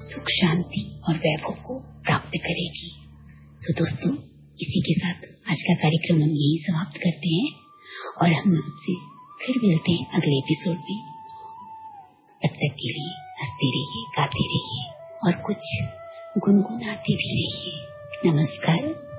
सुख शांति और वैभव को प्राप्त करेगी। तो दोस्तों, इसी के साथ आज का कार्यक्रम हम यही समाप्त करते हैं और हम आपसे फिर मिलते हैं अगले एपिसोड में। तब तक के लिए हंसते रहिए, गाते रहिए और कुछ गुनगुनाते भी रहिए। नमस्कार।